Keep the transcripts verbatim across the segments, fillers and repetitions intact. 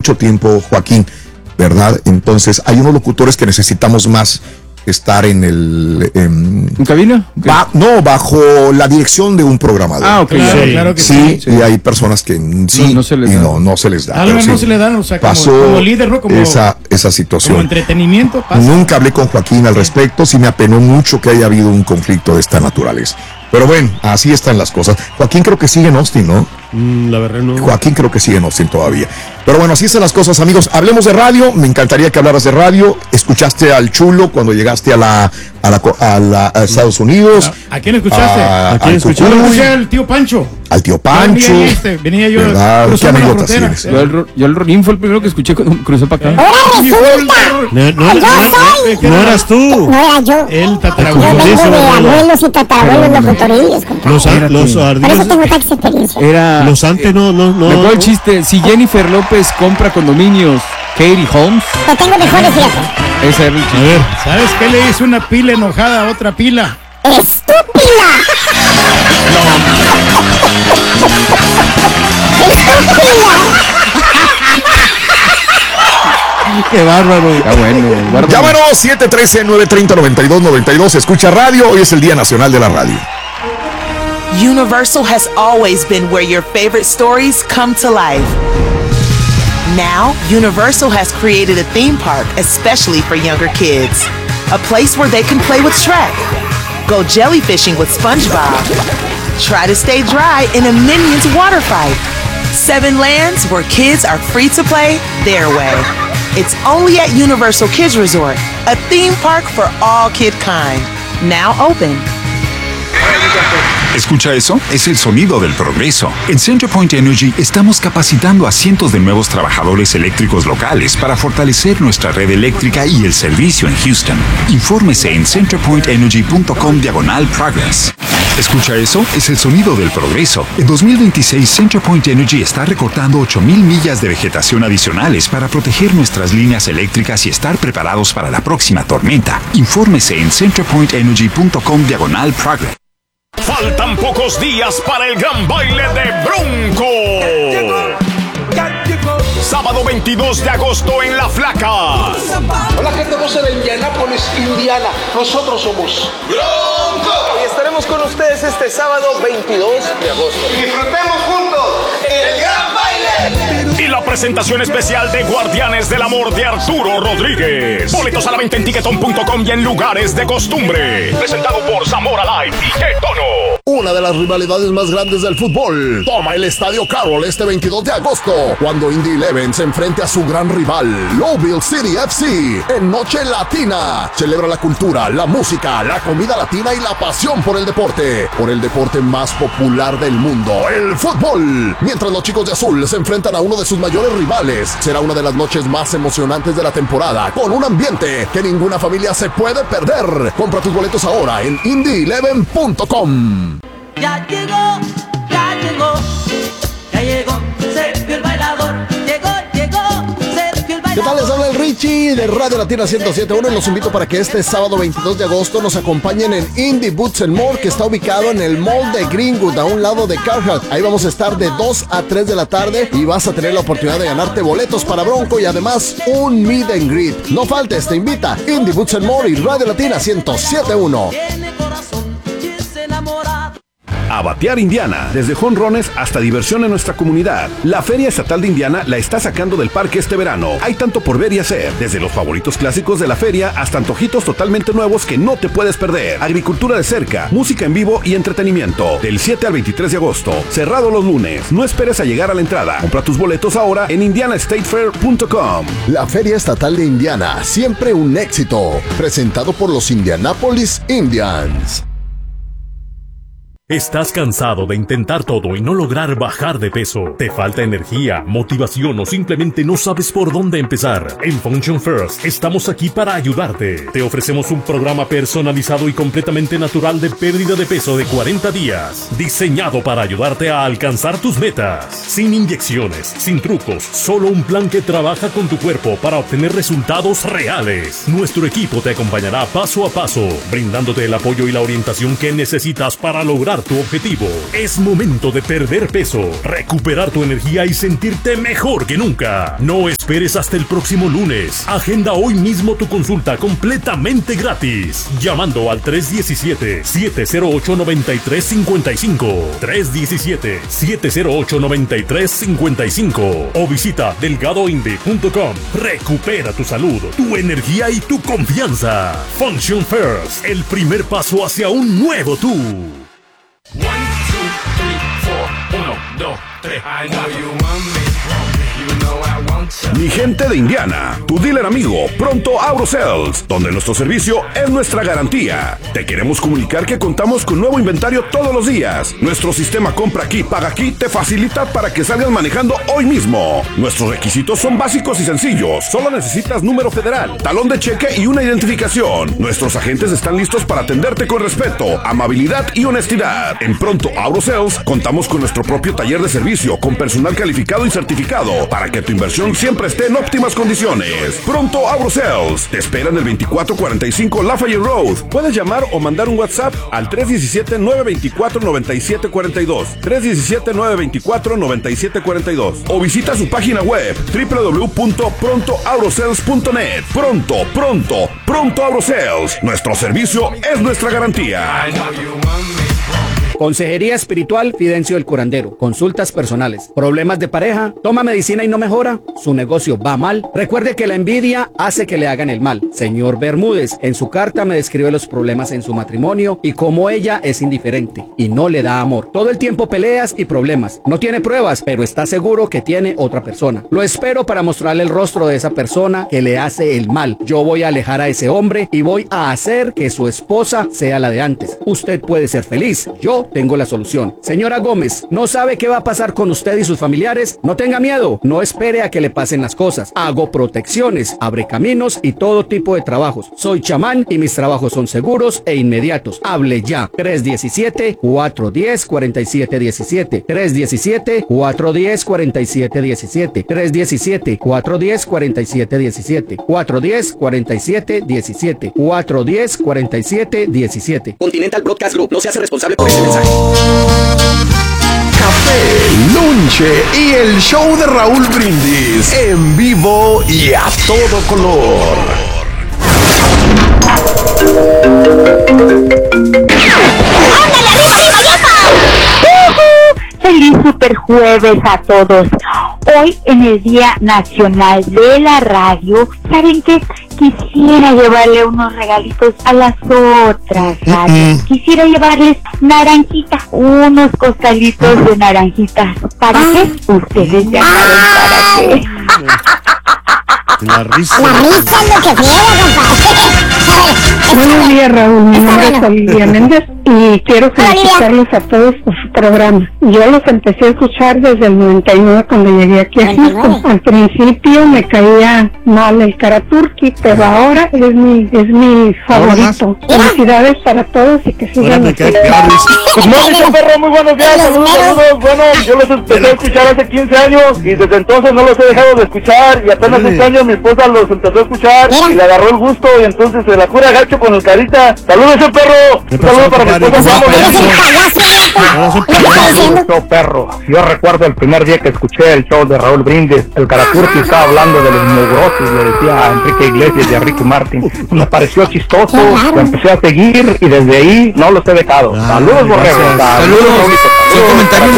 mucho tiempo, Joaquín, ¿verdad? Entonces, hay unos locutores que necesitamos más estar en el... ¿En, ¿En cabina? Okay. Va, no, bajo la dirección de un programador. Ah, ok. Claro, sí, claro que sí, sí. sí. Y hay personas que sí no, no se les y da. no, no se les da. A lo mejor sí, no se le dan, o sea, como, pasó como líder, ¿no? Como, esa, esa situación. como entretenimiento. Pasa. Nunca hablé con Joaquín al respecto, sí me apenó mucho que haya habido un conflicto de esta naturaleza. Pero bueno, así están las cosas. Joaquín creo que sigue en Austin, ¿no? Mm, la verdad no. Joaquín creo que sigue en Austin todavía. Pero bueno, así están las cosas, amigos. Hablemos de radio. Me encantaría que hablaras de radio. ¿Escuchaste al Chulo cuando llegaste a la a, la, a, la, a Estados Unidos? ¿A quién escuchaste? A, ¿A quién al escuchaste? Yo Cucuy, escuché al tío Pancho. al tío Pancho. Venía, este, venía yo ¿verdad? ¿Qué cruzando la anécdotas frontera. tienes? Yo el, Ro- yo el Ronín fue el primero que escuché cuando crucé para acá. Ahora Sí, fue el- resulta. No, no, Yo soy. no eras tú. No era yo. El Yo tatarabuelo. vengo Eso, de abuelo. abuelos y tatarabuelos locutorillos, compadre. Los, ar- los Por eso ardillos. tengo tanta experiencia. Era... Los antes no, no, no. Me acuerdo el chiste. Si Jennifer López compra condominios, Katie Holmes, Te tengo mejores, fíjate. ese era el A chiste. ver. ¿Sabes qué le hizo una pila enojada a otra pila? ¡Estúpida! ¡Estúpida! Qué bárbaro. Está bueno. bárbaro. Llámanos siete uno tres, nueve tres cero, nueve dos nueve dos. Escucha radio. Hoy es el Día Nacional de la Radio. Universal has always been where your favorite stories come to life. Now, Universal has created a theme park especially for younger kids. A place where they can play with Shrek, go jellyfishing with SpongeBob, try to stay dry in a Minions water fight. Seven lands where kids are free to play their way. It's only at Universal Kids Resort, a theme park for all kid kind. Now open. ¿Escucha eso? Es el sonido del progreso. En CenterPoint Energy estamos capacitando a cientos de nuevos trabajadores eléctricos locales para fortalecer nuestra red eléctrica y el servicio en Houston. Infórmese en centerpointenergy.com diagonal progress. ¿Escucha eso? Es el sonido del progreso. En dos mil veintiséis, CenterPoint Energy está recortando ocho mil millas de vegetación adicionales para proteger nuestras líneas eléctricas y estar preparados para la próxima tormenta. Infórmese en centerpointenergy.com diagonal progress. Faltan pocos días para el gran baile de Bronco. Sábado veintidós de agosto en La Flaca. Hola gente hermosa de Indianápolis, Indiana. Nosotros somos Bronco. Y estaremos con ustedes este sábado veintidós de agosto. Y disfrutemos juntos el gran baile. Y la presentación especial de Guardianes del Amor de Arturo Rodríguez. Boletos a la venta en ticketon punto com y en lugares de costumbre. Presentado por Zamora Live y Qué Tono. Una de las rivalidades más grandes del fútbol toma el Estadio Carroll este veintidós de agosto, cuando Indy Eleven se enfrente a su gran rival, Louisville City F C, en Noche Latina. Celebra la cultura, la música, la comida latina y la pasión por el deporte, por el deporte más popular del mundo, el fútbol. Mientras los chicos de azul se enfrentan a uno de sus mayores rivales, será una de las noches más emocionantes de la temporada, con un ambiente que ninguna familia se puede perder. Compra tus boletos ahora en indy eleven punto com. Ya llegó, ya llegó, ya llegó Sergio el bailador. Llegó, llegó Sergio el bailador. ¿Qué tal? Les habla el Richie de Radio Latina ciento siete punto uno y los invito para que este sábado veintidós de agosto nos acompañen en Indie Boots and More, que está ubicado en el Mall de Greenwood, a un lado de Carhartt. Ahí vamos a estar de dos a tres de la tarde y vas a tener la oportunidad de ganarte boletos para Bronco y además un meet and greet. No faltes, te invita Indie Boots and More y Radio Latina ciento siete punto uno. Tiene corazón y es enamorado. A batear Indiana, desde jonrones hasta diversión en nuestra comunidad. La Feria Estatal de Indiana la está sacando del parque este verano. Hay tanto por ver y hacer, desde los favoritos clásicos de la feria hasta antojitos totalmente nuevos que no te puedes perder. Agricultura de cerca, música en vivo y entretenimiento. Del siete al veintitrés de agosto, cerrado los lunes. No esperes a llegar a la entrada. Compra tus boletos ahora en indiana state fair punto com. La Feria Estatal de Indiana, siempre un éxito. Presentado por los Indianapolis Indians. ¿Estás cansado de intentar todo y no lograr bajar de peso? ¿Te falta energía, motivación o simplemente no sabes por dónde empezar? En Function First estamos aquí para ayudarte. Te ofrecemos un programa personalizado y completamente natural de pérdida de peso de cuarenta días, diseñado para ayudarte a alcanzar tus metas. Sin inyecciones, sin trucos, solo un plan que trabaja con tu cuerpo para obtener resultados reales. Nuestro equipo te acompañará paso a paso, brindándote el apoyo y la orientación que necesitas para lograr alcanzar tu objetivo. Es momento de perder peso, recuperar tu energía y sentirte mejor que nunca. No esperes hasta el próximo lunes. Agenda hoy mismo tu consulta completamente gratis. Llamando al tres uno siete, siete cero ocho, nueve tres cinco cinco. tres uno siete, siete cero ocho, nueve tres cinco cinco. O visita delgado inde punto com. Recupera tu salud, tu energía y tu confianza. Function First, el primer paso hacia un nuevo tú. Mi gente de Indiana, tu dealer amigo, Pronto AutoSales, donde nuestro servicio es nuestra garantía. Te queremos comunicar que contamos con nuevo inventario todos los días. Nuestro sistema compra aquí, paga aquí, te facilita para que salgas manejando hoy mismo. Nuestros requisitos son básicos y sencillos. Solo necesitas número federal, talón de cheque y una identificación. Nuestros agentes están listos para atenderte con respeto, amabilidad y honestidad. En Pronto AutoSales contamos con nuestro propio taller de servicio con personal calificado y certificado para que tu inversión siempre esté en óptimas condiciones. Pronto AutoSales te espera en el veinticuatro cuarenta y cinco Lafayette Road. Puedes llamar o mandar un WhatsApp al tres uno siete, nueve dos cuatro, nueve siete cuatro dos, tres uno siete, nueve dos cuatro, nueve siete cuatro dos, o visita su página web doble u doble u doble u punto pronto autosales punto net. Pronto, pronto, Pronto AutoSales. Nuestro servicio es nuestra garantía. Consejería espiritual Fidencio el Curandero. Consultas personales. Problemas de pareja. Toma medicina y no mejora. Su negocio va mal. Recuerde que la envidia hace que le hagan el mal. Señor Bermúdez, en su carta me describe los problemas en su matrimonio y cómo ella es indiferente y no le da amor. Todo el tiempo peleas y problemas. No tiene pruebas, pero está seguro que tiene otra persona. Lo espero para mostrarle el rostro de esa persona que le hace el mal. Yo voy a alejar a ese hombre y voy a hacer que su esposa sea la de antes. Usted puede ser feliz. Yo tengo la solución. Señora Gómez, ¿no sabe qué va a pasar con usted y sus familiares? No tenga miedo, no espere a que le pasen las cosas. Hago protecciones, abre caminos y todo tipo de trabajos. Soy chamán y mis trabajos son seguros e inmediatos. Hable ya. tres uno siete, cuatro uno cero, cuatro siete uno siete. tres uno siete, cuatro uno cero, cuatro siete uno siete. tres uno siete, cuatro uno cero, cuatro siete uno siete. cuatro uno cero, cuatro siete uno siete. cuatro uno cero, cuatro siete uno siete. Continental Broadcast Group no se hace responsable por este mensaje. Café, lonche y el show de Raúl Brindis en vivo y a todo color. Feliz super jueves a todos. Hoy en el Día Nacional de la Radio, ¿saben qué? Quisiera llevarle unos regalitos a las otras radios. Quisiera llevarles naranjita, unos costalitos de naranjitas. ¿Para qué? Ustedes ya saben para qué. La risa. La risa es lo que quiere, compadre. Buenos días, Raúl. Mi nombre es Olivia Méndez y quiero felicitarlos a todos por su programa. Yo los empecé a escuchar desde el noventa y nueve cuando llegué aquí a Houston. Al principio me caía mal el Karaturki, pero ahora es mi es mi favorito. Felicidades para todos y que sigan así. No, dice perro, muy buenos días, saludos, saludos. Bueno, yo los empecé a escuchar hace quince años y desde entonces no los he dejado de escuchar y apenas este año mi esposa los empezó a escuchar y le agarró el gusto y entonces se la cura gacho con el Carita. Saludos, ese perro. Un saludo para mi esposa. Yo, perro, yo recuerdo el primer día que escuché el show de Raúl Brindis, el Karaturki estaba hablando de los mugrosos, le decía a Enrique Iglesias y a Ricky Martin. Me pareció chistoso, lo empecé a seguir y desde ahí no los he dejado. Saludos, borrego. Saludos, Raulito. Son comentarios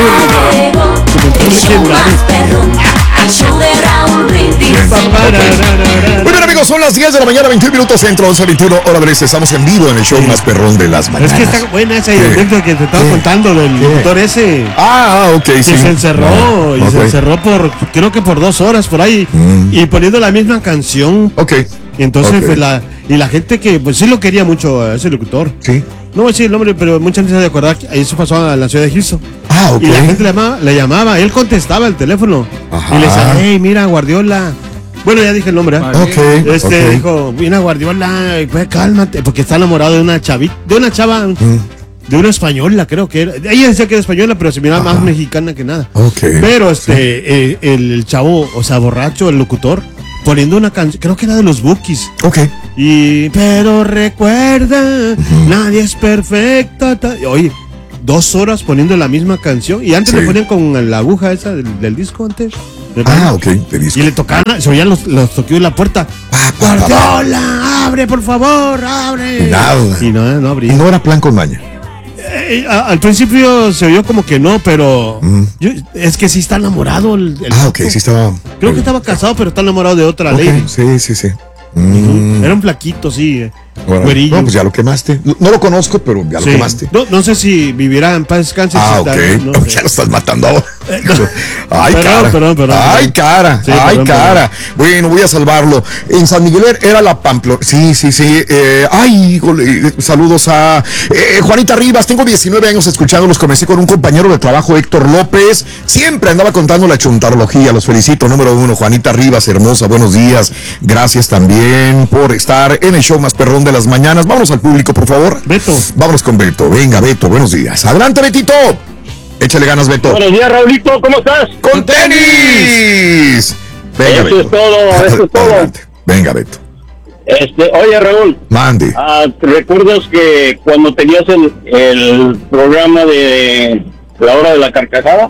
legendarios. El show de Raúl Brindis. Muy bien, amigos, son las diez de la mañana, veintiún minutos centro, once veintiuno hora del este. Estamos en vivo en el show más perrón de las mañanas. Es que está buena esa anécdota que te estaba contando del locutor ese. Ah, ok, que sí. se encerró, Ah, y okay. se encerró por, creo que por dos horas por ahí, mm. y poniendo la misma canción. Ok. Y entonces, okay. pues, la, y la gente que, pues sí lo quería mucho a ese locutor. Sí. No voy a decir el nombre, pero mucha gente se ha de acordar que eso pasó en la ciudad de Houston. Ah, ok. Y la gente le llamaba, le llamaba, él contestaba el teléfono. Ajá. Y le decía, hey, mira, Guardiola. Bueno, ya dije el nombre. ¿eh? Ok. Este okay. dijo, mira, Guardiola, pues cálmate, porque está enamorado de una chavita, de una chava, mm. de una española, creo que era. Ella decía que era española, pero se miraba Ajá. más mexicana que nada. Ok. Pero este, sí. eh, el, el chavo, o sea, borracho, el locutor, poniendo una canción, creo que era de los Bookies. Ok. Y, pero recuerda, uh-huh. nadie es perfecto. Ta- Oye, dos horas poniendo la misma canción. Y antes Sí. le ponían con la aguja esa del, del disco antes. Ah, ok, de disco. Y le tocaban, se oían los, los toqueos de la puerta. ¡Guardiola! ¡Abre, por favor! ¡Abre! Y nada. Y no, no abría. Y no era plan con maña. Eh, a- al principio se oyó como que no, pero yo- es que sí está enamorado. El, el Ah, ok, sí estaba. Creo que estaba casado, pero está enamorado de otra Ok, lady. sí, sí, sí. Mm. Era un flaquito, sí. eh, Bueno, güerillo. no, pues ya lo quemaste. No, no lo conozco, pero ya lo Sí. quemaste. No, no sé si vivirá en paz descanse. Ah, si ok. está- no sé. Ya lo estás matando ahora. Ay, Perdón, cara. perdón, perdón, Ay, perdón. cara. Sí, Ay, perdón, cara. Bueno, voy a salvarlo. En San Miguel era la Pamplona. Sí, sí, sí. Eh, ay, híjole. Saludos a eh, Juanita Rivas. Tengo diecinueve años escuchándolos. Comencé con un compañero de trabajo, Héctor López. Siempre andaba contando la chuntarología. Los felicito. Número uno, Juanita Rivas, hermosa. Buenos días. Gracias también por estar en el show más perrón de las mañanas. Vámonos al público, por favor. Beto. Vámonos con Beto. Venga, Beto. Buenos días. Adelante, Betito. Échale ganas, Beto. Buenos días, Raulito, ¿cómo estás? ¡Con tenis! Venga, Eso Beto. es todo, eso es todo. Adelante. Venga, Beto. Este, oye, Raúl, Mande. ah, ¿te recuerdas que cuando tenías el, el programa de La Hora de la Carcajada?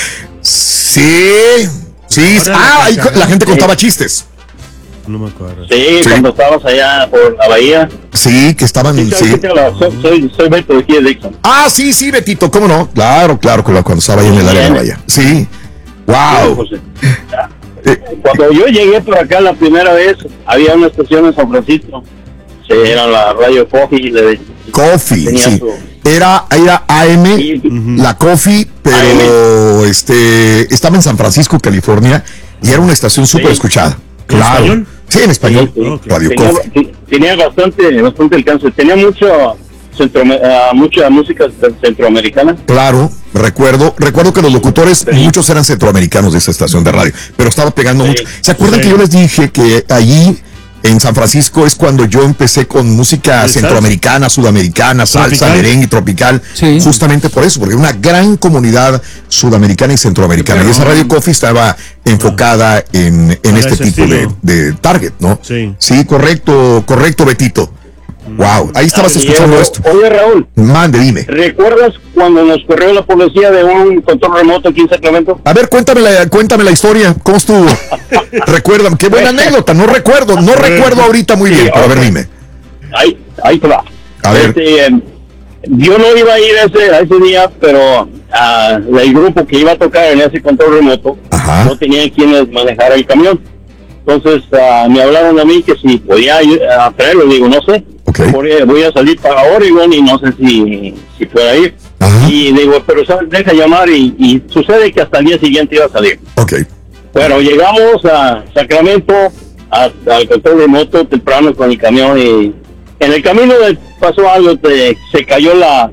Sí. Sí. Ah, ahí la gente contaba chistes. No me acuerdo. Sí, Sí. cuando estabas allá por la bahía. Sí, que estaban. Sí, Sí. sí, te habla, soy, soy, soy Beto de aquí de Dixon. Ah, sí, sí, Betito, ¿cómo no? Claro, claro, cuando cuando estaba ahí en el área de la bahía. Sí. Wow. Pues, cuando yo llegué por acá la primera vez, había una estación en San Francisco. Sí, era la Radio Coffee. Le, Coffee, tenía sí. su- Era, era A M, la Coffee, pero este estaba en San Francisco, California, y era una estación súper escuchada. ¿En Claro. español? Sí, en español. Sí, sí. Radio tenía, Coffee. te- tenía bastante, bastante alcance. Tenía mucho centro, ah, mucha música centroamericana. Claro, recuerdo, recuerdo que los locutores, muchos eran centroamericanos de esa estación de radio, pero estaba pegando mucho. ¿Se acuerdan Sí. que yo les dije que allí en San Francisco es cuando yo empecé con música ¿De salsa? centroamericana, sudamericana, salsa, Tropical. merengue, tropical? Justamente por eso, porque una gran comunidad sudamericana y centroamericana. Y esa Radio Coffee estaba enfocada en, en Para este ese tipo de, estilo. de target, ¿no? Sí. Sí, correcto, correcto, Betito. Wow, ahí estabas Ah, escuchando y, esto. Oye, Raúl, Mande, dime. ¿recuerdas cuando nos corrió la policía de un control remoto aquí en Sacramento? A ver, cuéntame la, cuéntame la historia, ¿cómo estuvo? Recuérdame, qué buena anécdota, no recuerdo, no recuerdo ahorita muy bien, pero a ver, dime. Ahí, ahí te va. A ver. Este, eh, yo no iba a ir a ese, a ese día, pero ah, el grupo que iba a tocar en ese control remoto no tenía quienes manejar el camión. Entonces ah, me hablaron a mí que si podía ir a traerlo. Digo, no sé. Voy, a- voy a salir para Oregon y no sé si, si pueda ir. Y digo, pero ¿sabes? Deja llamar y, y sucede que hasta el día siguiente iba a salir. Ok. Bueno, llegamos a Sacramento, a- al control remoto temprano con el camión y en el camino de- pasó algo, te- se cayó la,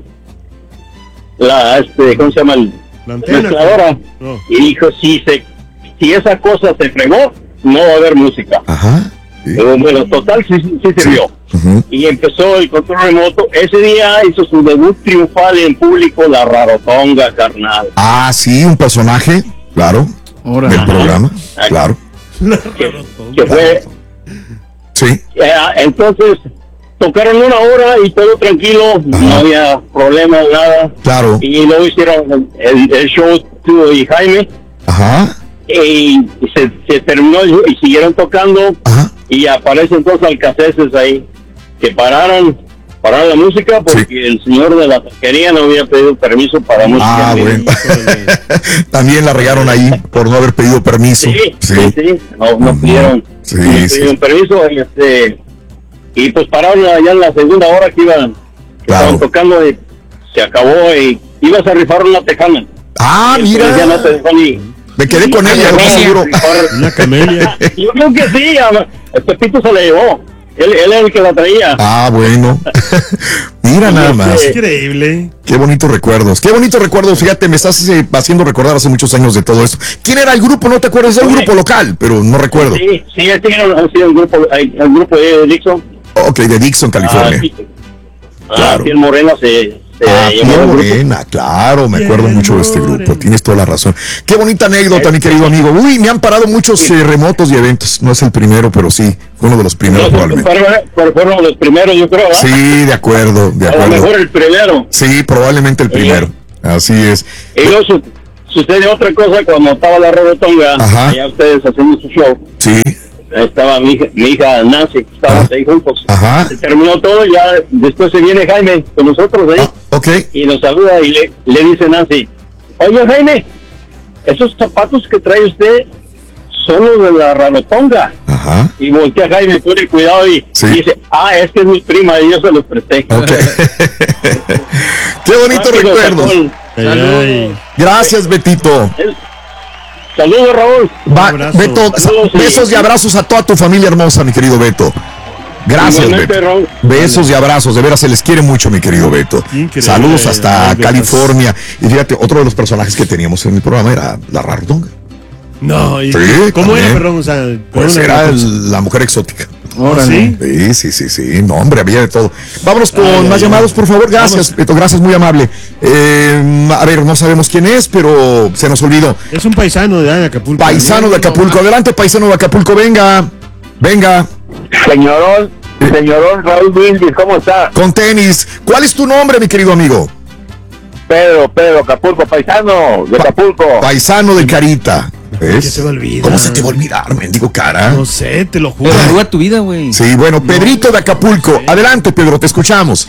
la, este, ¿cómo se llama? El, La antena. mezcladora. Oh. Y dijo, si se, si esa cosa se fregó, no va a haber música. Ajá. Pero, bueno, total, sí, sí sirvió. Y empezó el control remoto. Ese día hizo su debut triunfal en público, la Rarotonga, carnal. Ah, sí, un personaje, claro, del Ajá. programa, claro. Que, que fue Sí. Eh, entonces tocaron una hora y todo tranquilo, no había problema, nada. Claro. Y luego hicieron el, el show tú y Jaime. Ajá. Y se, se terminó y siguieron tocando. Y aparecen dos alcaceses ahí que pararon, pararon la música porque el señor de la taquería no había pedido permiso para música. Ah, bueno. También la regaron ahí por no haber pedido permiso. Sí, sí, sí, no, no pidieron, Sí, no sí. pidieron permiso y, este, y pues pararon allá en la segunda hora que iban, que estaban tocando y se acabó y ibas a rifar una tejana. Ah, Y el mira. policía no te dejó ni- Me quedé con ni ella, rifar- estoy seguro. Una camelia. Yo creo que sí, ama- el Pepito se la llevó, él, él es el que la traía. Ah, bueno. Mira nada más. Increíble. Qué bonitos recuerdos. Qué bonitos recuerdos. Fíjate, me estás eh, haciendo recordar hace muchos años de todo esto. ¿Quién era el grupo? No te acuerdas. Era un grupo local, pero no recuerdo. Sí, sí, este era el, el grupo, el, el grupo de Dixon. Ok, de Dixon, California. Ah, sí. Ah, sí, el Moreno se, Ah, Eh, Piel llamado Grupo- Morena, claro, me acuerdo mucho de este grupo, tienes toda la razón. Qué bonita anécdota, mi querido amigo. Uy, me han parado muchos eh, remotos y eventos, no es el primero, pero sí, fue uno de los primeros probablemente. Fueron, fueron- fueron los primeros, yo creo. ¿eh? Sí, de acuerdo, de A lo acuerdo. mejor el primero. Sí, probablemente el primero, así es. Y luego su- sucede otra cosa cuando estaba la Robotonga, Ajá. allá ustedes haciendo su show. Sí. Estaba mi hija, mi hija Nancy, estábamos ahí juntos. Ajá. Se terminó todo, ya después se viene Jaime con nosotros ahí. Ok. Y nos saluda y le, le dice Nancy, oye Jaime, esos zapatos que trae usted son los de la Rarotonga. Ajá. Y voltea Jaime, pone cuidado y Sí. dice, ah, es que es mi prima y yo se los presté. Qué bonito Rápido, recuerdos. Saúl. Ay. Gracias, Betito. Saludos, Raúl. Va, abrazo. Beto, Saludos, y- besos y abrazos a toda tu familia hermosa, mi querido Beto. Gracias, Igualmente, Beto. Raúl. Besos y abrazos, de veras se les quiere mucho, mi querido Beto. Increíble. Saludos hasta Ay, Betos. California. Y fíjate, otro de los personajes que teníamos en el programa era la Rarotonga. No, ¿y Sí, ¿cómo era, también. perdón? O sea, Pues perdón, era la- el- la mujer exótica. Órale. Sí, sí, sí, sí. No, hombre, había de todo. Vámonos con Ay, más ay, llamados, ay. por favor. Gracias, Beto. Gracias, muy amable. Eh, a ver, no sabemos quién es, pero se nos olvidó. Es un paisano de, de Acapulco. Paisano de Acapulco. Adelante, paisano de Acapulco. Venga. Venga. Señorón, señorón Raúl Brindis, ¿cómo está? Con tenis. ¿Cuál es tu nombre, mi querido amigo? Pedro, Pedro, Acapulco, paisano de Acapulco. Paisano de Carita. ¿Ves? ¿Qué se va a olvidar? ¿Cómo se te va a olvidar, mendigo cara? No sé, te lo juro. Pero arruga tu vida, güey. Sí, bueno, Pedrito de Acapulco. Adelante, Pedro, te escuchamos.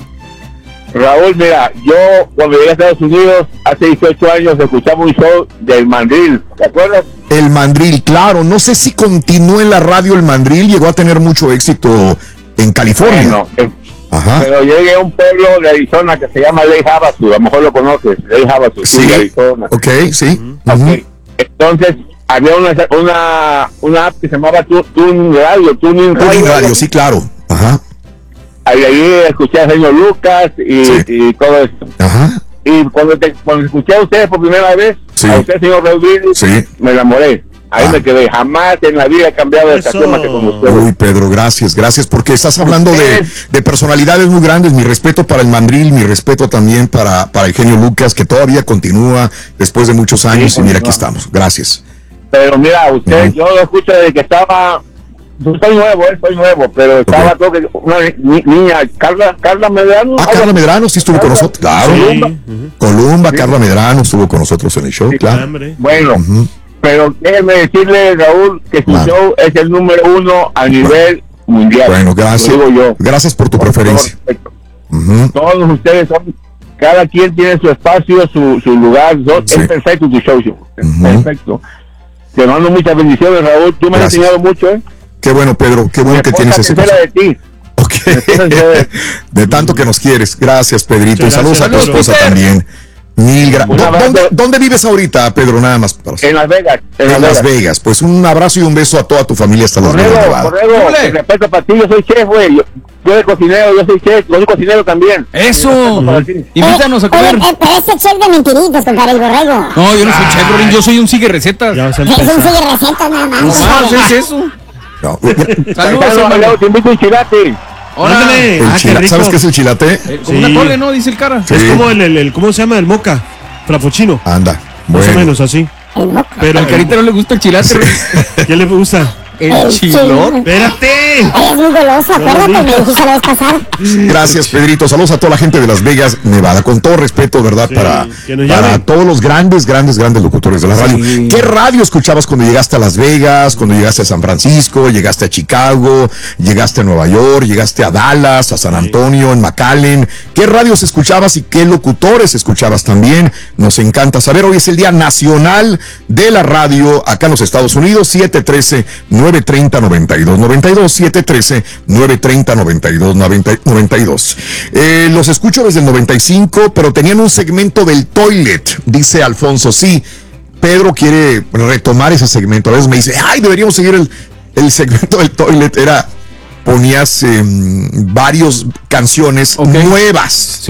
Raúl, mira, yo cuando llegué a Estados Unidos hace dieciocho años escuchaba un show del Mandril, ¿te acuerdas? El Mandril, claro. No sé si continuó en la radio el Mandril. Llegó a tener mucho éxito en California. Bueno, eh, Ajá. pero llegué a un pueblo de Arizona que se llama Lake Havasu, a lo mejor lo conoces, Lake Havasu, sí, Sí. de Arizona. Ok, sí. Ok. Ujú. Entonces, había una, una, una app que se llamaba Tu- Tuning Radio, Tuning Radio. Tuning Radio, sí, claro. Ajá. Ahí, ahí escuché al señor Lucas y, Sí. y todo esto. Ajá. Y cuando, te, cuando escuché a ustedes por primera vez, Sí. a usted, señor Rodríguez, Sí. me enamoré. Ahí Ah. me quedé. Jamás en la vida he cambiado de Eso. estación más que con ustedes. Uy, Pedro, gracias, gracias, porque estás hablando de, de personalidades muy grandes. Mi respeto para el Mandril, mi respeto también para, para el genio Lucas, que todavía continúa después de muchos años. Sí, y mira, aquí continúa. estamos. Gracias. Pero mira, usted, Ujú. yo lo escucho desde que estaba. Yo soy nuevo, eh, soy nuevo, pero estaba Ok. creo que una ni- niña, Carla, Carla Medrano. Ah, Carla Medrano sí estuvo con nosotros, claro. Columba. Columba, Carla Medrano estuvo con nosotros en el show, claro. Hambre. Bueno, Ujú. pero déjeme decirle, Raúl, que su Claro. show es el número uno a nivel mundial. Bueno, gracias. Lo digo yo. Gracias por tu Con todo preferencia. respeto. Ujú. Todos ustedes son, cada quien tiene su espacio, su, su lugar. Son- Sí. Es perfecto tu show, show. Es Ujú. perfecto. Te mando muchas bendiciones, Raúl. Tú me has Gracias. enseñado mucho, ¿eh? Qué bueno, Pedro, qué bueno Mi que esposa tienes se ese entera corazón. de ti. Ok. esposa se- De tanto que nos quieres. Gracias, Pedrito. Y Muchas saludos a tu gracias, esposa Pedro. también. Mil gra- Un ¿Dó- abrazo. ¿Dónde, ¿Dónde vives ahorita, Pedro? Nada más. Para... En Las Vegas. En, En Las Vegas. Pues un abrazo y un beso a toda tu familia hasta Las Vegas, Correo, Nevada. correo. Con respeto para ti, yo soy chef, güey. Yo, yo soy cocinero, yo soy chef, yo soy cocinero también. Eso. Para ti. Invítanos a Oye, comer. eh, pero ese chef de mentiritos, compadre, el borrego. No, yo no soy chef, Rolín, yo soy un sigue recetas. Ya vas a Es un empezar. sigue recetas nada más. No, compadre. ¿es eso? No, Saludos, Paisano, hermano. Leo, te invito un chilate. Hola. Ándale. el Ah, qué chila- rico. ¿Sabes qué es el chilate? Eh, Como Sí. una tole, ¿no? Dice el cara. Sí. Es como el, el, el- ¿cómo se llama? El moca. Frappuccino. Anda. Más o Bueno. menos así. El moco. Pero Al carita no le gusta el chilate, Rolín. ¿qué le gusta? El El chilón. ¡Espérate! Eres muy goloso, acuérdate, me dijiste la vez pasada. Gracias, Pedrito. Saludos a toda la gente de Las Vegas, Nevada. Con todo respeto, ¿verdad? Sí, para que nos para llamen. todos los grandes, grandes, grandes locutores de la radio. Sí. ¿Qué radio escuchabas cuando llegaste a Las Vegas, cuando llegaste a San Francisco, llegaste a Chicago, llegaste a Nueva York, llegaste a Dallas, a San Antonio, en McAllen? ¿Qué radios escuchabas y qué locutores escuchabas también? Nos encanta saber. Hoy es el Día Nacional de la Radio acá en los Estados Unidos. siete uno tres, nueve tres cero, nueve dos nueve dos, siete uno tres, nueve tres cero, nueve dos nueve dos. Eh, los escucho desde el noventa y cinco, pero tenían un segmento del toilet, dice Alfonso. Sí, Pedro quiere retomar ese segmento. A veces me dice, ay, deberíamos seguir el, el segmento del toilet. Era, ponías eh, varios canciones Ok. nuevas. Sí.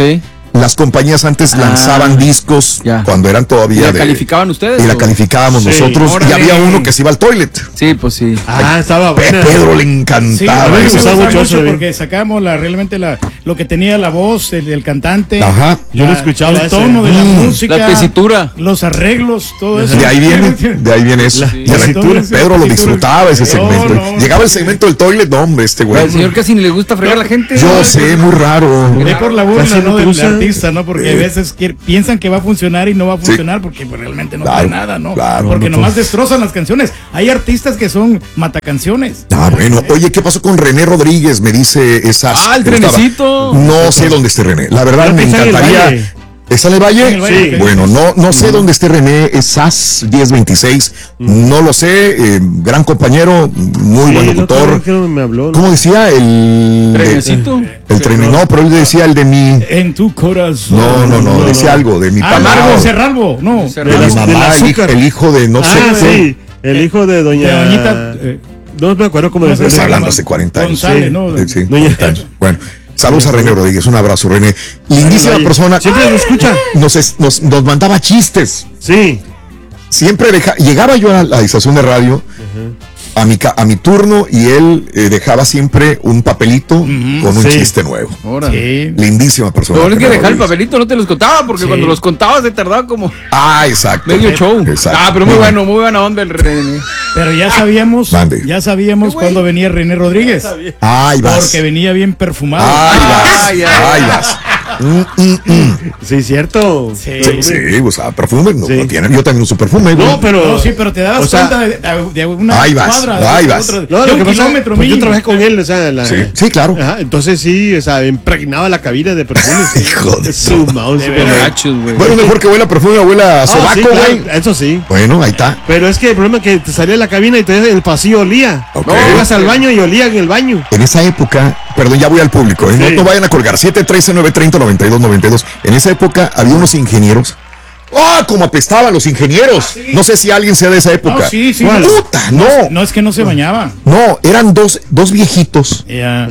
las compañías antes Ah, lanzaban discos ya. cuando eran ¿Y todavía la de... calificaban ustedes? Y la o? calificábamos Sí, nosotros. órale. Y había uno que se iba al toilet. Sí, pues sí. Ah, estaba Pe- buena. Pedro le Sí, encantaba a mí me eso. gustaba mucho mucho eso, porque sacamos la, realmente la, lo que tenía la voz el, el cantante. Ajá. Yo lo la- escuchaba el ese. tono de la Mm. música. La tesitura. Los arreglos, todo eso. De ahí viene, de ahí viene eso. La- Y la a la- cintura. Pedro lo disfrutaba ese No, segmento. no, Llegaba no. el segmento del toilet, no, hombre, este güey. Al señor casi ni le gusta fregar a la gente. Yo sé, muy raro. Ve por la burla, Casi no ¿no? te Del gusta. artista, ¿no? Porque a veces quier- piensan que va a funcionar y no va a funcionar porque pues, realmente no Claro, trae nada, ¿no? claro, porque no, nomás pues. destrozan las canciones. Hay artistas que son matacanciones. Ah, bueno. Oye, ¿qué pasó con René Rodríguez? Me dice esa. Ah, el trenecito. No sé dónde esté René. La verdad Creo me que está en el encantaría. Valle. ¿Está en el Valle? En el Valle, Sí. ok. Bueno, no, no sé dónde esté René, es S A S diez veintiséis. No lo sé. eh, gran compañero, muy Sí, buen el otro locutor. creo que me habló, ¿no? ¿Cómo decía? El. Trenecito. El tren. No, pero él decía el de mi. En tu corazón. No, no, no, decía algo de mi Ah, papá. Margo Serralvo, no. De De mi las- mamá, del el, hijo, azúcar. el hijo de no sé Ah, qué. sí. El hijo de doña... De Doñita, eh, No me acuerdo cómo No, decirle. Estás hablando hace cuarenta años. González, Sí. ¿no? Eh, sí, Doña- cuarenta años. Bueno, saludos a René Rodríguez, un abrazo, René. Lindísima Valle. persona. Siempre lo escucha. Nos, es- nos, nos mandaba chistes. Sí. Siempre deja, llegaba yo a la estación de radio a, mi, ca- a mi turno y él eh, dejaba siempre un papelito con un Sí. chiste nuevo. Órale. Sí. Lindísima persona. Lo bueno es que René dejar el Rodríguez. papelito no te los contaba, porque Sí. cuando los contabas se tardaba como Ah, exacto. medio show. Exacto. Ah, pero muy bueno, muy buena onda el René. Pero ya sabíamos, Mande. ya sabíamos cuándo venía René Rodríguez. Ahí vas. Porque venía bien perfumado. Ahí vas. Ay, ay, Ahí vas. Mm, mm, mm. Sí, cierto. Sí. Sí, sí, o sea, perfume. No, Sí. no tiene, yo también uso perfume. güey. No, pero... No, sí, pero te dabas o sea, cuenta de, de- de una ahí vas, cuadra, ahí de, vas. otra- No, de lo un que pasa, kilómetro pues yo mínimo. trabajé con él, o sea, la, Sí, sí, claro. Ajá, entonces sí, o sea, impregnaba la cabina de perfumes. Hijo de su mouse. De pero- veras. Gachos, güey. Bueno, mejor que huela perfume, huela a Ah, sobaco, sí, güey. claro, eso sí. Bueno, ahí está. Pero es que el problema es que te salía de la cabina y te el pasillo olía. Ok. No, ibas al baño y olía en el baño. En esa época, perdón, ya voy al público, ¿eh? no, Sí. no vayan a colgar. siete uno tres, nueve tres cero, nueve dos nueve dos. En esa época había unos ingenieros. ¡Ah! Como apestaban los ingenieros. No sé si alguien sea de esa época. No, sí, sí. ¿Cuál? no, ¡Puta! No. No es que no se bañaba. No, eran dos, dos viejitos Ya.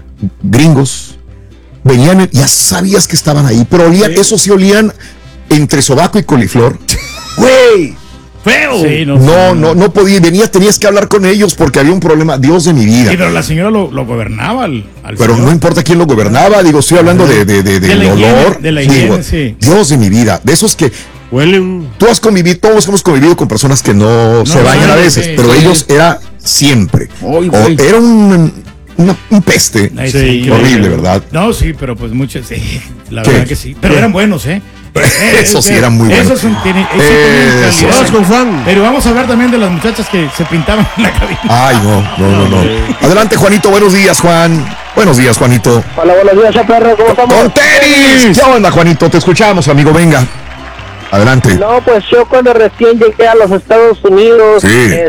gringos. Venían, ya sabías que estaban ahí, pero olían, eso sí olían entre sobaco y coliflor. ¡Güey! ¡Feo! Sí, no, No, no, no podía. Venías, tenías que hablar con ellos porque había un problema. Dios de mi vida. Sí, pero la señora lo, lo gobernaba al, al Pero señor. no importa quién lo gobernaba, digo, estoy hablando de, de, de, De del la higiene, olor. de la Digo, higiene, sí. Dios de mi vida, de esos que Huele un... tú has convivido, todos hemos convivido con personas que no, se bañan a sí, veces, sí, pero sí. ellos era siempre. Ay, O güey. era un, una- un peste Ay, Sí, sí, horrible, sí. ¿verdad? No, sí, pero pues muchos, sí, la ¿Qué? verdad que sí. Pero eran buenos, ¿eh? Esos sí eran muy buenos. Esos son, tienen, esos Eh, tienen sí, calidad. Vamos con Juan. Pero vamos a hablar también de las muchachas que se pintaban en la cabina. Ay, no, no, no, no. Adelante, Juanito, buenos días, Juan. Buenos días, Juanito. Hola, buenos días, Chaperro, ¿cómo estamos? ¡Con tenis! ¿Qué onda, Juanito? Te escuchamos, amigo, venga. Adelante. No, pues yo cuando recién llegué a los Estados Unidos, Sí.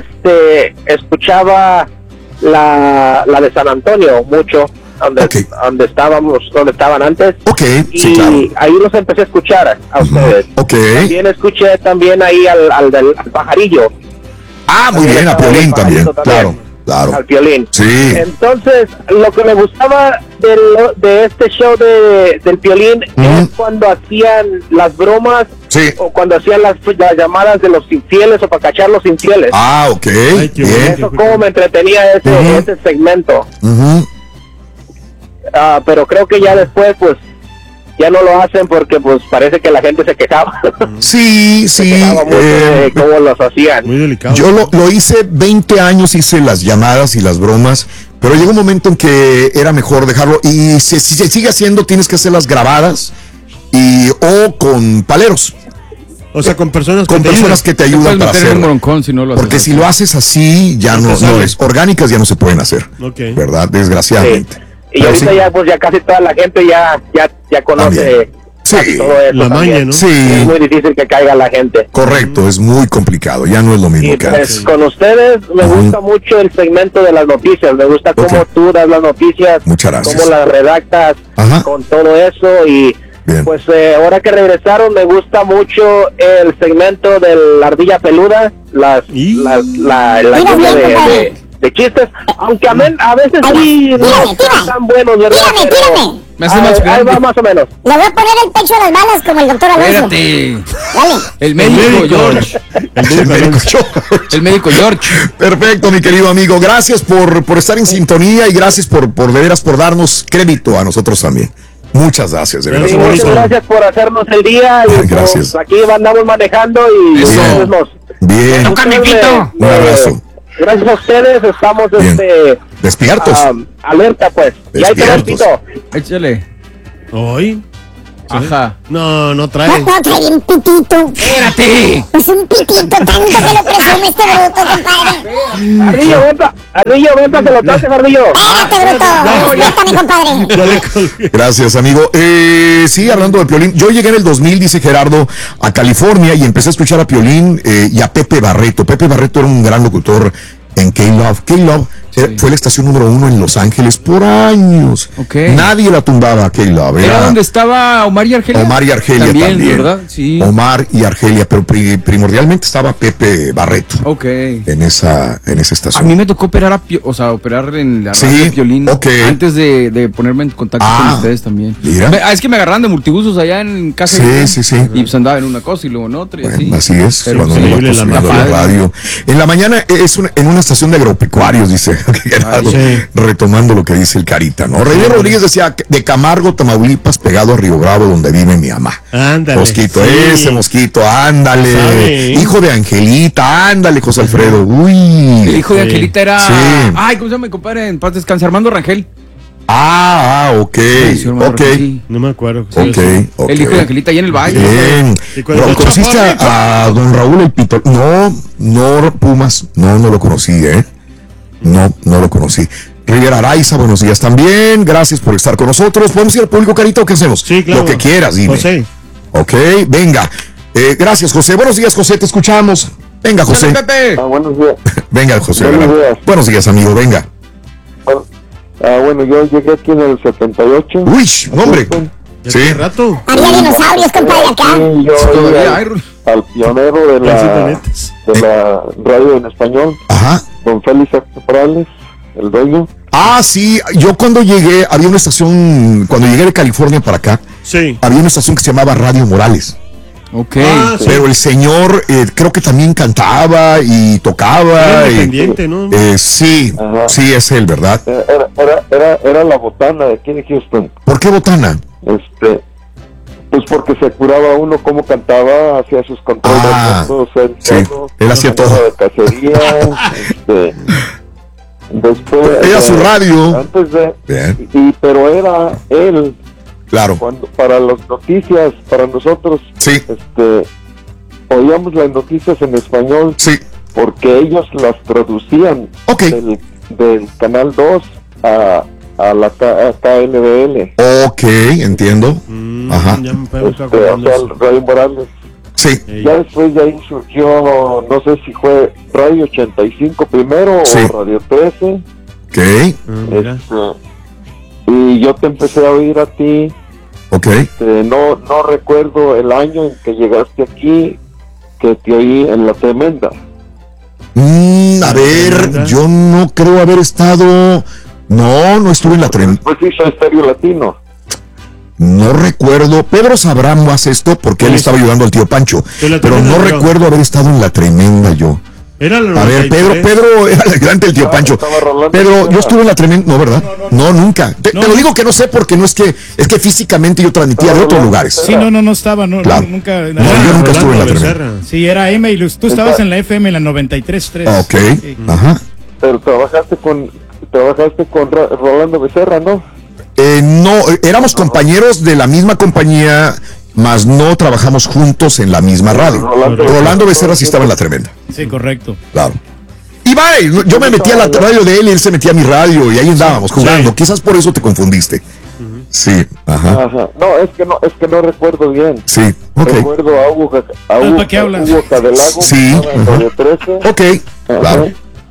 este, escuchaba la, la de San Antonio mucho, donde, Ok. donde estábamos, donde estaban antes. Ok, Y sí, claro. ahí los empecé a escuchar a ustedes. Ok. También escuché también ahí al, al del al pajarillo, Ah, muy bien, a Piolín también. Claro, claro. al Piolín. Sí. Entonces, lo que me gustaba del, de este show de, del Piolín es cuando hacían las bromas Sí. o cuando hacían las, las llamadas de los infieles o para cachar los infieles. Ah, ok. Ay, qué Bien. Eso como me entretenía ese, Ujú. ese segmento. Ujú. Ah, pero creo que ya después, pues, ya no lo hacen porque, pues, parece que la gente se quejaba. Sí, se sí. quejaba mucho eh, de cómo los hacían. Muy delicado. yo lo, lo hice veinte años, hice las llamadas y las bromas, pero llegó un momento en que era mejor dejarlo. Y si, si se sigue haciendo, tienes que hacerlas grabadas y o con paleros, O sea, con personas con que te personas ayuden. que te Te ayudan puedes para meter en un hacerlo. broncón si no lo haces. Porque si lo haces así, ya no, te no sale. es. Orgánicas ya no se pueden hacer, Ok. ¿verdad? Desgraciadamente. Y Pero ahorita sí. ya, pues, ya casi toda la gente ya, ya, ya conoce También. casi Sí. todo eso. La maña, también. ¿no? Sí. Es muy difícil que caiga la gente. Correcto, es muy complicado, ya no es lo mismo Y que pues antes. con ustedes me Ujú. gusta mucho el segmento de las noticias, me gusta cómo Ok. tú das las noticias, Muchas gracias. cómo las redactas Ajá. con todo eso y Bien. pues eh, ahora que regresaron me gusta mucho el segmento de la ardilla peluda, las, Y- las- la, la Mira, lluvia bien, de, compadre. de, de chistes, aunque a, men- a veces sí no tírame, son tírame. tan buenos, ¿verdad? Tírame, Pero tírame. Me hace más Ahí, ahí grande. va más o menos. Le voy a poner el pecho a las balas como el doctor Alonso. Espérate. Dale. El médico, El médico. George. El médico George. El médico George. Perfecto, mi querido amigo. Gracias por, por estar en sintonía y gracias por, por de veras por darnos crédito a nosotros también. Muchas gracias, de veras. Sí, muchas gracias por hacernos el día. Y Ay, gracias. pues, aquí andamos manejando y Eso. nos vemos. Bien. Entonces, eh, Un abrazo. Gracias a ustedes, estamos Bien. este, Despiertos. um, alerta pues. Y ahí te ves, Despiertos. Pito. Échale. ¿Hoy? Ajá. No, no No, trae. no, trae un pitito. Espérate. Pues un pitito tanto que lo presume este bruto, compadre. Ardillo, ven pa, Ardillo, ven pa que lo toques, Ardillo. Espérate, bruto. Respétame, compadre. Gracias, amigo. Eh, sí, hablando de Piolín, yo llegué en el dos mil, dice Gerardo, a California y empecé a escuchar a Piolín eh, y a Pepe Barreto. Pepe Barreto era un gran locutor en K-Love. K-Love eh, fue la estación número uno en Los Ángeles por años. Ok. Nadie la tumbaba, K-Love. Era Era donde estaba Omar y Argelia. Omar y Argelia también, también. ¿verdad? Sí. Omar y Argelia, pero pri- primordialmente estaba Pepe Barreto Ok. en esa, en esa A estación. mí me tocó operar a Pio- o sea, operar en la Sí, radio de Piolín ok. antes de, de ponerme en contacto Ah, con ustedes también. mira. Me- ah, es que me agarraron de multibusos allá en casa. Sí, de- sí, sí. Y pues andaba en una cosa y luego en otra y así. Bueno, así es, Pero cuando sí, uno va increíble la acostumbrado a la madre. radio. En la mañana es una- en una estación de agropecuarios, dice Gerardo, sí. retomando lo que dice el Carita, ¿no? René Rodríguez decía de Camargo, Tamaulipas, pegado a Río Bravo, donde vive mi mamá. Ándale. Mosquito, sí. ese mosquito, ándale. Sabe, ¿eh? Hijo de Angelita, ándale, José Alfredo. Uy. El hijo de Sí. Angelita era. Sí. Ay, ¿cómo se llama mi compadre? En paz descanse, Armando Rangel. Ah, ah, ok, Sí, sí, Armando ok, Rangel, sí. No me acuerdo. ok, ok. El hijo de Angelita allá en el valle. Bien. Y cuando Ra- ¿Conociste Chaparro- a, a don Raúl el Pito? No, no, Pumas, no, no lo conocí, ¿eh? No, no lo conocí. Rivera Araiza, buenos días también. Gracias por estar con nosotros. ¿Podemos ir al público, Carita, o qué hacemos? Sí, claro. Lo que quieras, dime. José. Ok, venga. Eh, gracias, José. Buenos días, José, te escuchamos. Venga, José. Dale, Pepe. Ah, buenos días. Venga, José. Buenos adelante. días. Buenos días, amigo, venga. Bueno, ah, bueno, yo llegué aquí en el setenta y ocho. Uy, hombre. ¿Ya Sí. tiene rato? Había dinosaurios, compadre, acá. Sí, yo Todavía iba hay. al, al pionero de la, de la radio en español, Ajá. don Félix Morales, el dueño. Ah, sí, yo cuando llegué, había una estación, cuando llegué de California para acá, Sí. había una estación que se llamaba Radio Morales. Ok. Ah, sí. Pero el señor eh, creo que también cantaba y tocaba. Era y- independiente, ¿no? eh, sí, Ajá. sí, es él, ¿verdad? Era, era, era, era la botana de aquí de Houston. ¿Por qué botana? Este, pues porque se curaba uno cómo cantaba, hacía sus controles Ah, remotos, él sí, solo, él hacía sonaba todo. de cacería, este, después Era su eh, radio. antes de Bien, y pero era él claro. cuando para las noticias para nosotros Sí, este oíamos las noticias en español sí. porque ellos las traducían Ok, del, del canal dos a, a la K- a K L B L, ok, entiendo. Mm, Ajá. Ya me puedo estar este, o acordando sea, eso. el Radio Morales. Sí, Ey. Ya después de ahí surgió, no sé si fue Radio ochenta y cinco primero Sí. o Radio trece. ok, Ah, mira. Este, y yo te empecé a oír a ti. ok. Este, no, no recuerdo el año en que llegaste aquí, que te oí en La Tremenda. Mm, a ver, Tremenda. yo no creo haber estado. No, no estuve en la tren. Después hizo Estéreo Latino. No recuerdo. Pedro sabrá más esto porque él Sí. estaba ayudando al tío Pancho. De la Pero Tremenda, no pero- recuerdo haber estado en la tremenda yo. Era la A ver, noventa y Pedro, tres. Pedro era el ayudante del tío Ah, Pancho. estaba Rolando Pedro, Becerra. yo estuve en la tremenda. No, ¿verdad? No, nunca. Te, te lo digo que no sé porque no es que es que físicamente yo transmitía de Estaba otros Rolando lugares. Becerra. Sí, no, no, no estaba, no, Claro. no, nunca. No, yo nunca Rolando estuve en la Becerra. tremenda. Sí, era M y Luz. Tú estabas en la F M en la noventa y tres punto tres. Ah, ok, Sí. ajá. Pero trabajaste con, trabajaste con Ra- Rolando Becerra, ¿no? Eh, no, eh, éramos compañeros de la misma compañía, mas no trabajamos juntos en la misma radio. Rolando Rolando Becerra. Becerra sí estaba en la tremenda, Sí, correcto. claro. Y vale, yo me metí a la radio de él y él se metía a mi radio y ahí andábamos jugando. Sí. Quizás por eso te confundiste. Sí, ajá. Ajá. No, es que no, es que no recuerdo bien. Sí, ok. Recuerdo a Hugo, Ca- a Ah, Hugo, ¿para qué hablas? Hugo Cadelago, Sí, que estaba en ajá. Radio trece. Ok, Ajá. claro.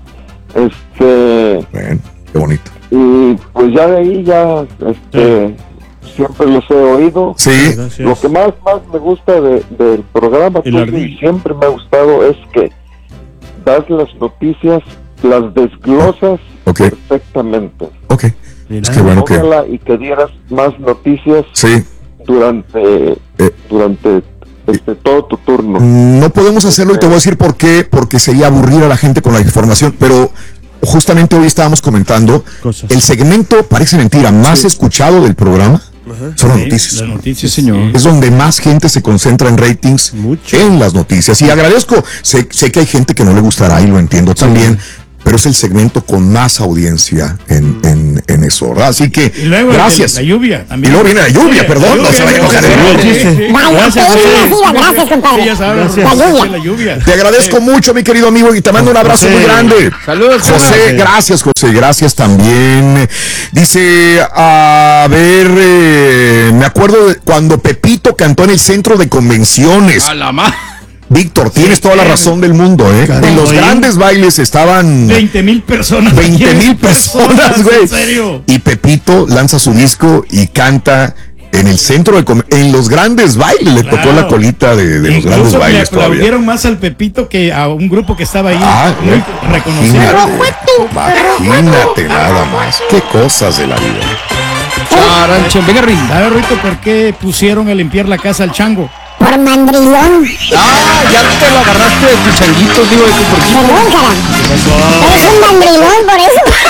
Este, Bueno, qué bonito. y pues ya de ahí ya, este, siempre los he oído. Sí, Gracias. Lo que más, más me gusta de- del programa El tuyo, ardillo. y siempre me ha gustado es que das las noticias, las desglosas ok, perfectamente. ok. Es que bueno que... Ojalá y que dieras más noticias sí. durante, eh. durante este, todo tu turno. No podemos hacerlo y te voy a decir por qué, porque sería aburrir a la gente con la información, pero justamente hoy estábamos comentando, Cosas. el segmento, parece mentira, más sí. escuchado del programa. Ajá. Son las sí, noticias. Las noticias, señor. Es donde más gente se concentra en ratings. Mucho. En las noticias. Y agradezco, sé, sé que hay gente que no le gustará y lo entiendo sí. también, pero es el segmento con más audiencia en, en, en eso, ¿verdad? Así que, y luego gracias. La lluvia también. Y luego viene la lluvia, sí, perdón, la lluvia, no se vaya a enojar. Gracias, gracias, compadre. Gracias. La lluvia. La lluvia. Te agradezco sí. mucho, mi querido amigo, y te mando un abrazo José. muy grande. Saludos, José. José. Gracias, José. Gracias también. Dice, a ver, eh, me acuerdo de cuando Pepito cantó en el centro de convenciones. A la más. Víctor, tienes sí, toda la razón del mundo, ¿eh? Caramba, en los grandes bailes estaban... veinte mil personas. veinte mil personas, güey. ¿En serio? Y Pepito lanza su disco y canta en el centro de... Com- en los grandes bailes. Le claro. tocó la colita de, de los grandes bailes todavía. Le aplaudieron más al Pepito que a un grupo que estaba ahí. Ah, muy eh, reconocido. Imagínate nada más. Qué cosas de la vida. Arancho, venga, Rin. ¿Sabes, Rito, por qué pusieron a limpiar la casa al chango? Por mandrilón. Ah, ya te lo agarraste de tu changuito, digo, de tu porquito. Perdón, caramba. Eres un mandrilón por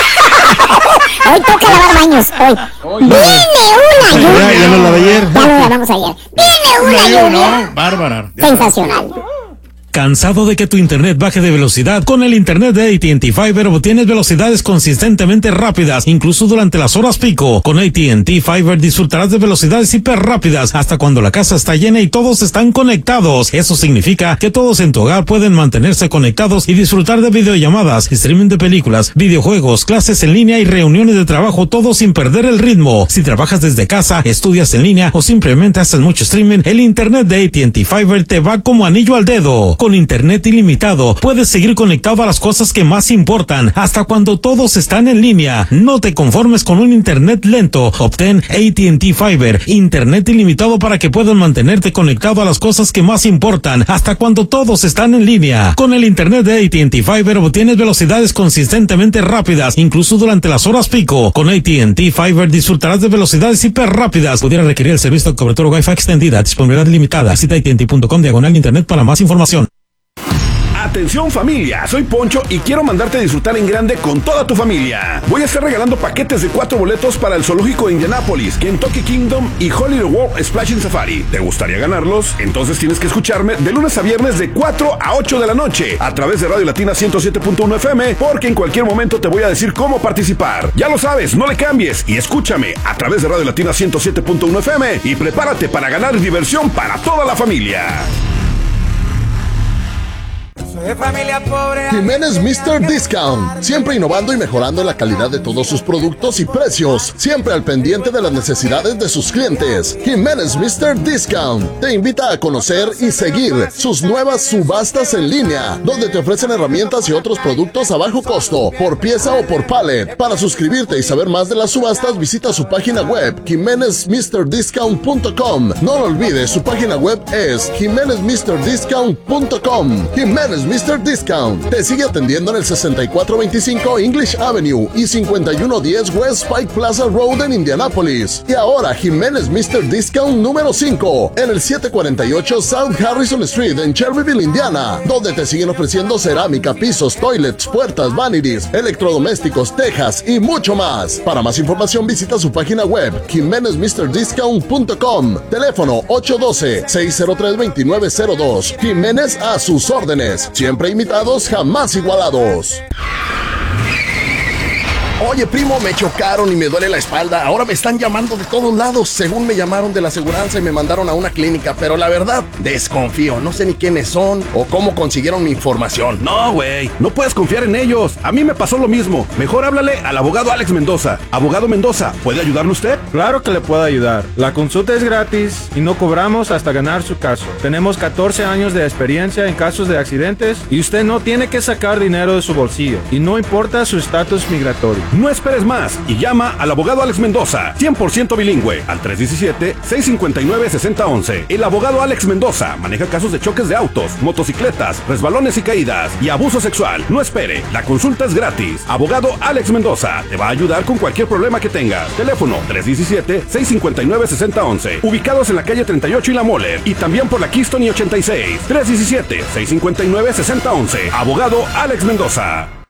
eso. Hoy toca lavar baños, hoy. Oh, Viene una lluvia. Ya, ya lo lavé ayer. Ya lo lavamos ayer. Viene una lluvia. No, bárbara. Sensacional. ¿Cansado de que tu internet baje de velocidad? Con el internet de A T and T Fiber obtienes velocidades consistentemente rápidas, incluso durante las horas pico. Con A T and T Fiber disfrutarás de velocidades hiper rápidas hasta cuando la casa está llena y todos están conectados. Eso significa que todos en tu hogar pueden mantenerse conectados y disfrutar de videollamadas, streaming de películas, videojuegos, clases en línea y reuniones de trabajo, todo sin perder el ritmo. Si trabajas desde casa, estudias en línea o simplemente haces mucho streaming, el internet de A T and T Fiber te va como anillo al dedo. Con internet ilimitado, puedes seguir conectado a las cosas que más importan, hasta cuando todos están en línea. No te conformes con un internet lento. Obtén A T and T Fiber, internet ilimitado para que puedas mantenerte conectado a las cosas que más importan, hasta cuando todos están en línea. Con el internet de A T and T Fiber obtienes velocidades consistentemente rápidas, incluso durante las horas pico. Con A T and T Fiber disfrutarás de velocidades hiper rápidas. Pudiera requerir el servicio de cobertura Wi-Fi extendida, disponibilidad limitada. Visita A T and T punto com diagonal internet para más información. Atención familia, soy Poncho y quiero mandarte a disfrutar en grande con toda tu familia. Voy a estar regalando paquetes de cuatro boletos para el zoológico de Indianapolis, Kentucky Kingdom y Holiday World Splashing Safari. ¿Te gustaría ganarlos? Entonces tienes que escucharme de lunes a viernes de cuatro a ocho de la noche a través de Radio Latina ciento siete punto uno F M, porque en cualquier momento te voy a decir cómo participar. Ya lo sabes, no le cambies y escúchame a través de Radio Latina ciento siete punto uno F M y prepárate para ganar diversión para toda la familia. De familia pobre. Jiménez mister Discount, siempre innovando y mejorando la calidad de todos sus productos y precios, siempre al pendiente de las necesidades de sus clientes. Jiménez mister Discount te invita a conocer y seguir sus nuevas subastas en línea, donde te ofrecen herramientas y otros productos a bajo costo, por pieza o por pallet. Para suscribirte y saber más de las subastas, visita su página web jiménez mister discount punto com. No lo olvides, su página web es jiménez mister discount punto com. Jiménez mister Discount te sigue atendiendo en el sesenta y cuatro veinticinco English Avenue y cincuenta y uno diez West Pike Plaza Road en Indianapolis. Y ahora Jiménez mister Discount número cinco en el setecientos cuarenta y ocho South Harrison Street en Cherryville, Indiana, donde te siguen ofreciendo cerámica, pisos, toilets, puertas, vanities, electrodomésticos, tejas y mucho más. Para más información visita su página web jiménez mister discount punto com. Teléfono ocho uno dos, seis cero tres, dos nueve cero dos. Jiménez a sus órdenes. Siempre imitados, jamás igualados. Oye, primo, me chocaron y me duele la espalda. Ahora me están llamando de todos lados. Según me llamaron de la aseguranza y me mandaron a una clínica. Pero la verdad, desconfío. No sé ni quiénes son o cómo consiguieron mi información. No, güey, no puedes confiar en ellos. A mí me pasó lo mismo. Mejor háblale al abogado Alex Mendoza. Abogado Mendoza, ¿puede ayudarle usted? Claro que le puedo ayudar. La consulta es gratis y no cobramos hasta ganar su caso. Tenemos catorce años de experiencia en casos de accidentes y usted no tiene que sacar dinero de su bolsillo. Y no importa su estatus migratorio. No esperes más y llama al abogado Alex Mendoza, cien por ciento bilingüe, al tres uno siete, seis cinco nueve, seis cero uno uno. El abogado Alex Mendoza maneja casos de choques de autos, motocicletas, resbalones y caídas y abuso sexual. No espere, la consulta es gratis. Abogado Alex Mendoza te va a ayudar con cualquier problema que tengas. Teléfono tres uno siete, seis cinco nueve, seis cero uno uno. Ubicados en la calle treinta y ocho y La Moller y también por la Keystone y ochenta y seis. tres uno siete, seis cinco nueve, seis cero uno uno. Abogado Alex Mendoza.